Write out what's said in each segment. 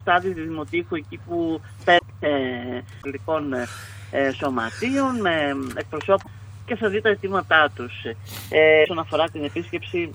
στάδιο του Δημοτήχου, εκεί που πολιτικών σωματείων, με εκπροσώπους, και θα δει τα αιτήματά τους όσον αφορά την επίσκεψη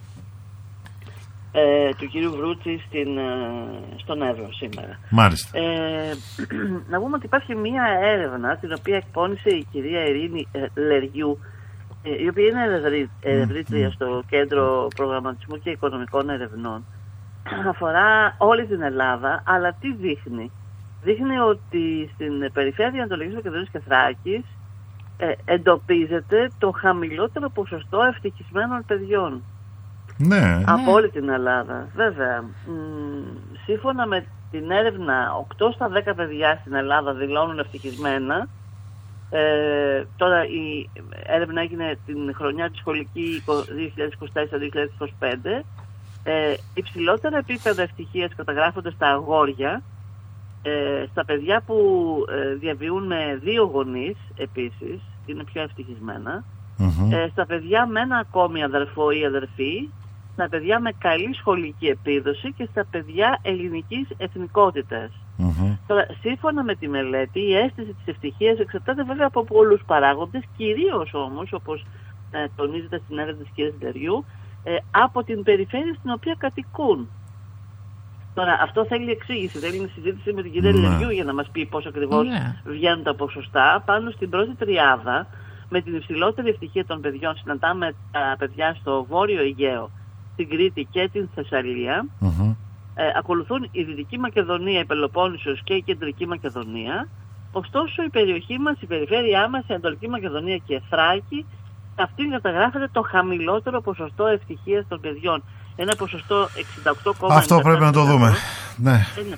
του κυρίου Βρούτση στον Εύρο σήμερα. Μάλιστα. Να πούμε ότι υπάρχει μία έρευνα την οποία εκπώνησε η κυρία Ειρήνη Λεριού, η οποία είναι ερευνήτρια στο Κέντρο Προγραμματισμού και Οικονομικών Ερευνών. Αφορά όλη την Ελλάδα, αλλά τι δείχνει? Δείχνει ότι στην περιφέρεια Ανατολικής Μακεδονίας και Θράκης εντοπίζεται το χαμηλότερο ποσοστό ευτυχισμένων παιδιών. Ναι. Από όλη την Ελλάδα. Βέβαια, σύμφωνα με την έρευνα, 8 στα 10 παιδιά στην Ελλάδα δηλώνουν ευτυχισμένα. Τώρα η έρευνα έγινε την χρονιά τη σχολική 2024-2025. Υψηλότερα επίπεδα ευτυχίας καταγράφονται στα αγόρια, στα παιδιά που διαβιούν με 2 γονείς επίσης, είναι πιο ευτυχισμένα, στα παιδιά με ένα ακόμη αδερφό ή αδερφή, στα παιδιά με καλή σχολική επίδοση και στα παιδιά ελληνικής εθνικότητας. Τώρα, σύμφωνα με τη μελέτη, η αίσθηση της ευτυχίας εξαρτάται βέβαια από πολλούς παράγοντες, κυρίως όμως, όπως τονίζεται στην έρευνα της κυρίας Λεριού, από την περιφέρεια στην οποία κατοικούν. Τώρα, αυτό θέλει εξήγηση, θέλει συζήτηση με την κυρία Λεριού για να μας πει πώς ακριβώς βγαίνουν τα ποσοστά. Πάνω στην πρώτη τριάδα, με την υψηλότερη ευτυχία των παιδιών, συναντάμε τα παιδιά στο Βόρειο Αιγαίο, την Κρήτη και την Θεσσαλία. Ακολουθούν η Δυτική Μακεδονία, η Πελοπόννησος και η Κεντρική Μακεδονία. Ωστόσο, η περιοχή μας, η περιφέρειά μας, η Ανατολική Μακεδονία και Θράκη, αυτή καταγράφεται το χαμηλότερο ποσοστό ευτυχίας των παιδιών. Ένα ποσοστό 68,9%. Αυτό πρέπει να το δούμε. Ναι.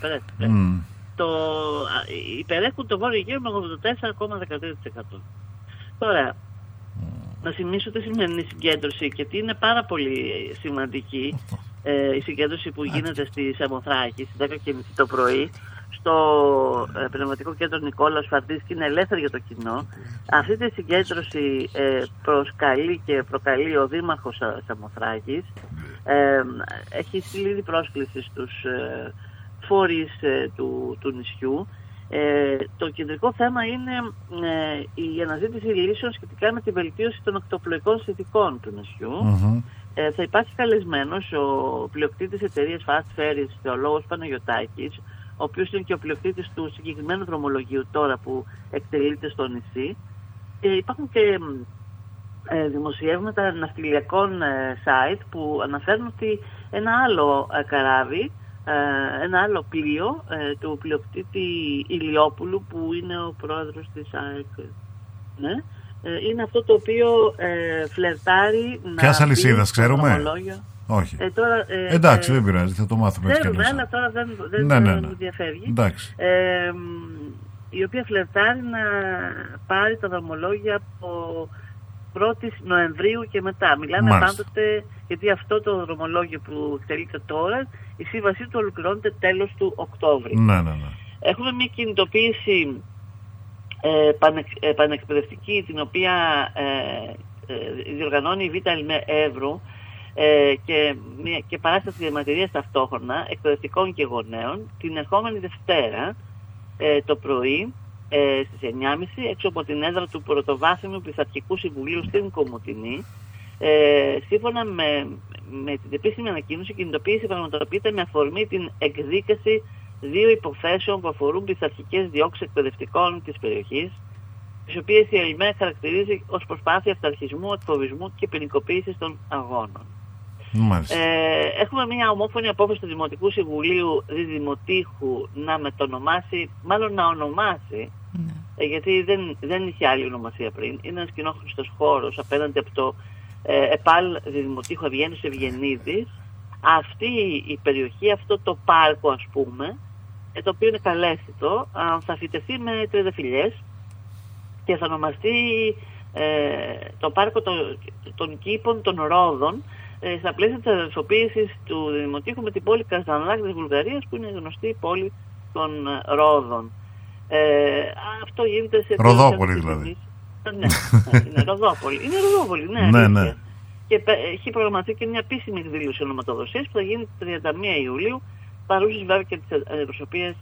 Υπερέχουν το Βόρειο Αιγαίο με 84,13%. Τώρα, να θυμίσω τη σημερινή συγκέντρωση, γιατί είναι πάρα πολύ σημαντική η συγκέντρωση που γίνεται στη Σαμοθράκη στις 10:30 το πρωί στο Πνευματικό Κέντρο Νικόλαος Φαρδής, και είναι ελεύθερη για το κοινό. Αυτή τη συγκέντρωση προσκαλεί και προκαλεί ο Δήμαρχος Σαμοθράκης. Έχει στείλει πρόσκληση στους φορείς του νησιού. Το κεντρικό θέμα είναι η αναζήτηση λύσεων σχετικά με τη βελτίωση των ακτοπλοϊκών συνθηκών του νησιού. Θα υπάρχει καλεσμένος ο πλειοκτήτης εταιρείας Fast Ferries, Θεολόγος Παναγιωτάκης, ο οποίος είναι και ο πλειοκτήτης του συγκεκριμένου δρομολογίου τώρα που εκτελείται στο νησί. Υπάρχουν και δημοσιεύματα ναυτιλιακών site που αναφέρουν ότι ένα άλλο καράβι, ένα άλλο πλοίο του πλειοκτήτη Ηλιόπουλου, που είναι ο πρόεδρος της ΑΕΚ, είναι αυτό το οποίο φλερτάρει να... Ποιας αλυσίδας ξέρουμε? Όχι. Τώρα, εντάξει, δεν πειράζει, θα το μάθουμε έτσι κι αλλιώς. Αλλά τώρα δεν διαφεύγει. Η οποία φλερτάρει να πάρει τα δρομολόγια από 1η Νοεμβρίου και μετά. Μιλάμε πάντοτε, γιατί αυτό το δρομολόγιο που εκτελείται τώρα, η σύμβασή του ολοκληρώνεται τέλος του Οκτώβρη. Έχουμε μια κινητοποίηση πανεκπαιδευτική, την οποία διοργανώνει η Β' Εύρου, και παράσταση διαμαρτυρίας ταυτόχρονα εκπαιδευτικών και γονέων την ερχόμενη Δευτέρα το πρωί στις 9.30 έξω από την έδρα του Πρωτοβάθμιου Πειθαρχικού Συμβουλίου στην Κομοτηνή. Σύμφωνα με την επίσημη ανακοίνωση, η κινητοποίηση πραγματοποιείται με αφορμή την εκδίκαση 2 υποθέσεων που αφορούν πειθαρχικές διώξεις εκπαιδευτικών της περιοχής, τις οποίες η ΕΛΜΕ χαρακτηρίζει ως προσπάθεια αυταρχισμού, εκφοβισμού και ποινικοποίησης των αγώνων. Έχουμε μια ομόφωνη απόφαση του Δημοτικού Συμβουλίου Δημοτήχου να μετονομάσει, μάλλον να ονομάσει, γιατί δεν είχε άλλη ονομασία πριν. Είναι ένας κοινόχρηστος χώρος απέναντι από το ΕΠΑΛ Δημοτήχου Ευγένους Ευγενίδης. Αυτή η περιοχή, αυτό το πάρκο, ας πούμε, το οποίο είναι καλέσθητο, θα φυτευτεί με τριανταφυλλιές και θα ονομαστεί το πάρκο των κήπων των Ρόδων, στα πλαίσια της αδελφοποίησης του Δημοτήχου με την πόλη Καζανλάκ της Βουλγαρίας, που είναι γνωστή πόλη των Ρόδων. Αυτό γίνεται σε... Ροδόπολη δηλαδή. Ναι, είναι Ροδόπολη. Είναι Ροδόπολη, ναι. Και έχει προγραμματεί και μια επίσημη εκδήλωση ονοματοδοσίας που θα γίνει 31 Ιουλίου, παρούσες βέβαια και τις αντιπροσωπείες